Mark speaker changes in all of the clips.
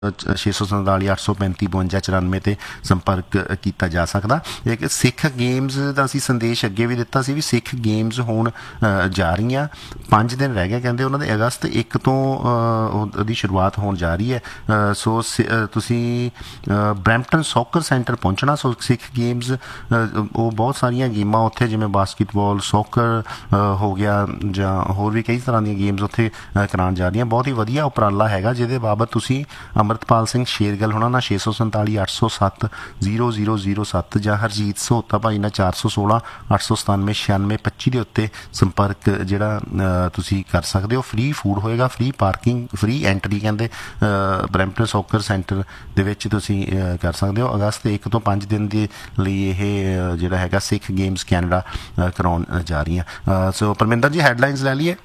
Speaker 1: 647 835 52 94 'ਤੇ ਸੰਪਰਕ ਕੀਤਾ ਜਾ ਸਕਦਾ। ਇੱਕ ਸਿੱਖ ਗੇਮਸ ਦਾ ਅਸੀਂ ਸੰਦੇਸ਼ ਅੱਗੇ ਵੀ ਦਿੱਤਾ ਸੀ ਵੀ ਸਿੱਖ ਗੇਮਸ ਹੁਣ ਜਾ ਰਹੀਆਂ, 5 ਦਿਨ ਰਹਿ ਗਏ ਕਹਿੰਦੇ ਉਹਨਾਂ ਦੇ, ਅਗਸਤ 1 ਤੋਂ ਉਹਦੀ ਸ਼ੁਰੂਆਤ ਹੋਣ ਜਾ ਰਹੀ ਹੈ। ਸੋ ਤੁਸੀਂ ਬਰੈਂਪਟਨ ਸੌਕਰ ਸੈਂਟਰ ਪਹੁੰਚਣਾ। ਸੋ ਸਿੱਖ ਗੇਮਸ ਉਹ ਬਹੁਤ ਸਾਰੀਆਂ ਗੇਮਾਂ ਉੱਥੇ ਜਿਵੇਂ ਬਾਸਕਿਟਬਾਲ, ਸੌਕਰ ਹੋ ਗਿਆ ਜਾਂ ਹੋਰ ਵੀ ਕਈ ਤਰ੍ਹਾਂ ਦੀਆਂ ਗੇਮਸ ਉੱਥੇ ਕਰਾਉਣ ਜਾ ਰਹੀਆਂ। ਬਹੁਤ ਹੀ ਵਧੀਆ ਉਪਰਾਲਾ ਹੈਗਾ ਜਿਹਦੇ ਬਾਬਤ ਤੁਸੀਂ ਅੰਮ੍ਰਿਤਪਾਲ ਸਿੰਘ ਸ਼ੇਰਗਿੱਲ ਹੋਣਾ ਨਾਲ 647 807 0007 ਜਾਂ ਹਰਜੀਤ ਸਹੋਤਾ ਭਾਈ ਨਾਲ 416 897 96 25 ਦੇ ਉੱਤੇ ਸੰਪਰਕ ਜਿਹੜਾ ਤੁਸੀਂ ਕਰ ਸਕਦੇ ਹੋ। ਫ੍ਰੀ ਫੂਡ ਹੋਏਗਾ, ਫ੍ਰੀ ਪਾਰਕਿੰਗ, ਫ੍ਰੀ ਐਂਟਰੀ ਕਹਿੰਦੇ ਬਰੈਂਪਟਨ ਸੌਕਰ ਸੈਂਟਰ ਦੇ ਵਿੱਚ ਤੁਸੀਂ ਕਰ ਸਕਦੇ ਹੋ। ਅਗਸਤ 1 ਤੋਂ 5 ਦਿਨ ਦੇ ਲਈ ਇਹ ਜਿਹੜਾ ਹੈਗਾ ਸਿੱਖ ਗੇਮਸ ਕੈਨੇਡਾ ਕਰਾਉਣ ਜਾ ਰਹੀਆਂ। ਸੋ ਪਰਮਿੰਦਰ ਜੀ ਹੈਡਲਾਈਨਸ ਲੈ ਲਈਏ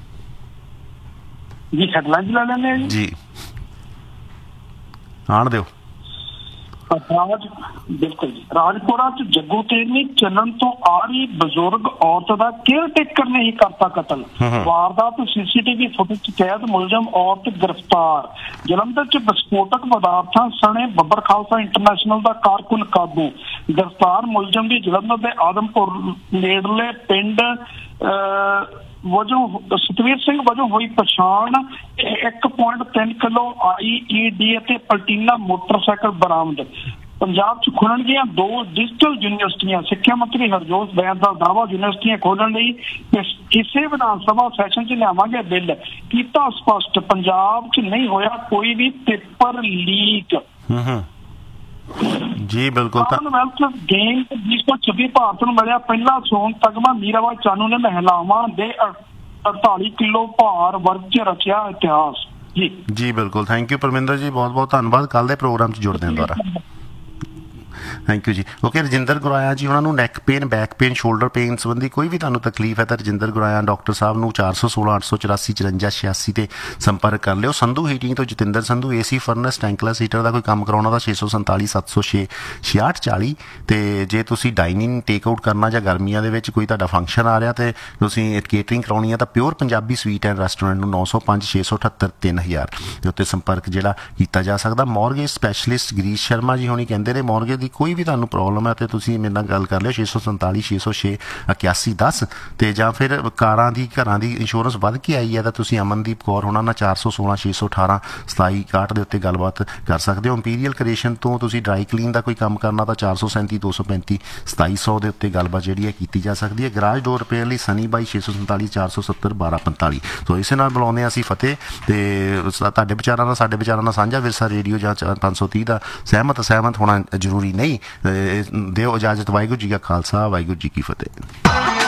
Speaker 2: ਜੀ, ਹੈਡਲਾਈਨਸ ਲੈ ਲੈਂਦੇ
Speaker 1: ਜੀ, ਆਣ ਦਿਓ।
Speaker 2: ਬਿਲਕੁਲ ਜੀ। ਰਾਜਪੁਰਾ ਚ ਜੱਗੂ ਤੇਰਵੀਂ ਚੱਲਣ ਤੋਂ ਆ ਰਹੀ ਬਜ਼ੁਰਗ ਔਰਤ ਦਾ ਕੇਅਰ ਟੇਕਰ ਨੇ ਹੀ ਕਰਤਾ ਕਤਲ। ਵਾਰਦਾਤ CCTV ਫੁਟੇਜ ਚ ਕੈਦ, ਮੁਲਜ਼ਮ ਔਰਤ ਗ੍ਰਿਫਤਾਰ। ਜਲੰਧਰ ਚ ਵਿਸਫੋਟਕ ਪਦਾਰਥਾਂ ਸਣੇ ਬੱਬਰ ਖਾਲਸਾ ਇੰਟਰਨੈਸ਼ਨਲ ਦਾ ਕਾਰਕੁਨ ਕਾਬੂ, ਗ੍ਰਿਫਤਾਰ। ਮੁਲਜ਼ਮ ਦੀ ਜਲੰਧਰ ਦੇ ਆਦਮਪੁਰ ਨੇੜਲੇ ਪਿੰਡ ਵਜੋਂ ਸਤਵੀਰ ਸਿੰਘ ਵਜੋਂ ਹੋਈ ਪਛਾਣ। 1.3 ਕਿਲੋ IED ਅਤੇ ਪਲਟੀਨਾ ਮੋਟਰਸਾਈਕਲ ਬਰਾਮਦ। ਪੰਜਾਬ 'ਚ ਖੁੱਲਣਗੀਆਂ 2 ਡਿਜੀਟਲ ਯੂਨੀਵਰਸਿਟੀਆਂ। ਸਿੱਖਿਆ ਮੰਤਰੀ ਹਰਜੋਤ ਬੈਂਸ ਦਾ ਦਾਅਵਾ, ਯੂਨੀਵਰਸਿਟੀਆਂ ਖੋਲ੍ਹਣ ਲਈ ਕਿਸੇ ਵਿਧਾਨ ਸਭਾ ਸੈਸ਼ਨ 'ਚ ਲਿਆਵਾਂਗੇ ਬਿੱਲ। ਕੀਤਾ ਸਪਸ਼ਟ, ਪੰਜਾਬ 'ਚ ਨਹੀਂ ਹੋਇਆ ਕੋਈ ਵੀ ਪੇਪਰ ਲੀਕ।
Speaker 1: ਜੀ ਬਿਲਕੁਲ।
Speaker 2: ਕਾਮਨਵੈਲਥ ਗੇਮ 2026 ਭਾਰਤ ਨੂੰ ਮਿਲਿਆ ਪਹਿਲਾ ਸੋਨ ਤਗਮਾ। ਮੀਰਾਬਾਈ ਚਾਨੂ ਨੇ ਮਹਿਲਾਵਾਂ ਦੇ 48 ਕਿਲੋ ਭਾਰ ਵਰਗ 'ਚ ਰਚਿਆ ਇਤਿਹਾਸ। ਜੀ
Speaker 1: ਜੀ ਬਿਲਕੁਲ, ਥੈਂਕ ਯੂ ਪਰਮਿੰਦਰ ਜੀ, ਬਹੁਤ ਬਹੁਤ ਧੰਨਵਾਦ। ਕੱਲ੍ਹ ਦੇ ਪ੍ਰੋਗਰਾਮ 'ਚ ਜੁੜਦੇ ਹਾਂ ਦੁਬਾਰਾ। ਥੈਂਕ ਯੂ ਜੀ। ਓਕੇ, ਰਜਿੰਦਰ ਗੁਰਾਇਆ ਜੀ ਉਹਨਾਂ ਨੂੰ neck pain, back pain, shoulder pain ਸੰਬੰਧੀ ਕੋਈ ਵੀ ਤੁਹਾਨੂੰ ਤਕਲੀਫ ਹੈ ਤਾਂ ਰਜਿੰਦਰ ਗੁਰਾਇਆ ਡਾਕਟਰ ਸਾਹਿਬ ਨੂੰ 416 884 54 86 'ਤੇ ਸੰਪਰਕ ਕਰ ਲਿਓ। ਸੰਧੂ ਹੀਟਿੰਗ ਤੋਂ Jatinder Sandhu, AC furnace, ਟੈਂਕਲੈਸ heater ਦਾ ਕੋਈ ਕੰਮ ਕਰਾਉਣਾ ਤਾਂ 647 706 6640। ਅਤੇ ਜੇ ਤੁਸੀਂ ਡਾਈਨਿੰਗ ਟੇਕ ਆਊਟ ਕਰਨਾ ਜਾਂ ਗਰਮੀਆਂ ਦੇ ਵਿੱਚ ਕੋਈ ਤੁਹਾਡਾ ਫੰਕਸ਼ਨ ਆ ਰਿਹਾ ਅਤੇ ਤੁਸੀਂ ਕੇਟਰਿੰਗ ਕਰਾਉਣੀ ਹੈ ਤਾਂ pure Punjabi sweet and restaurant ਨੂੰ 905 678 3000 ਦੇ ਉੱਤੇ ਸੰਪਰਕ ਜਿਹੜਾ ਕੀਤਾ ਜਾ ਸਕਦਾ। ਮੌਰਗੇਜ ਸਪੈਸ਼ਲਿਸਟ ਗਰੀਸ਼ ਸ਼ਰਮਾ ਜੀ ਹੋਣੀ ਕਹਿੰਦੇ ਨੇ ਮੌਰਗੇਜ ਦੀ ਕੋਈ ਵੀ ਤੁਹਾਨੂੰ ਪ੍ਰੋਬਲਮ ਹੈ ਤੇ ਤੁਸੀਂ ਮੇਰੇ ਨਾਲ ਗੱਲ ਕਰ ਲਿਓ 647 606 8110। ਅਤੇ ਜਾਂ ਫਿਰ ਕਾਰਾਂ ਦੀ, ਘਰਾਂ ਦੀ ਇੰਸ਼ੋਰੈਂਸ ਵੱਧ ਕੇ ਆਈ ਹੈ ਤਾਂ ਤੁਸੀਂ ਅਮਨਦੀਪ ਕੌਰ ਹੋਣਾ ਨਾਲ 416 618 2761 ਦੇ ਉੱਤੇ ਗੱਲਬਾਤ ਕਰ ਸਕਦੇ ਹੋ। ਇੰਪੀਰੀਅਲ ਕ੍ਰੀਏਸ਼ਨ ਤੋਂ ਤੁਸੀਂ ਡਰਾਈ ਕਲੀਨ ਦਾ ਕੋਈ ਕੰਮ ਕਰਨਾ ਤਾਂ 437 235 2700 ਦੇ ਉੱਤੇ ਗੱਲਬਾਤ ਜਿਹੜੀ ਹੈ ਕੀਤੀ ਜਾ ਸਕਦੀ ਹੈ। ਗਰਾਜ ਡੋਰ ਰਿਪੇਅਰ ਲਈ ਸਨੀ ਬਾਈ 647 470 1245। ਸੋ ਇਸੇ ਨਾਲ ਬੁਲਾਉਂਦੇ ਹਾਂ ਅਸੀਂ ਫਤਿਹ, ਅਤੇ ਤੁਹਾਡੇ ਵਿਚਾਰਾਂ ਨਾਲ ਸਾਡੇ ਵਿਚਾਰਾਂ ਨਾਲ ਸਾਂਝਾ ਵਿਰਸਾ ਰੇਡੀਓ ਜਾਂ 530 ਦਾ ਸਹਿਮਤ ਹੋਣਾ ਜ਼ਰੂਰੀ ਨਹੀਂ। ਦਿਓ ਇਜਾਜ਼ਤ। ਵਾਹਿਗੁਰੂ ਜੀ ਕਾ ਖਾਲਸਾ, ਵਾਹਿਗੁਰੂ ਜੀ ਕੀ ਫਤਿਹ।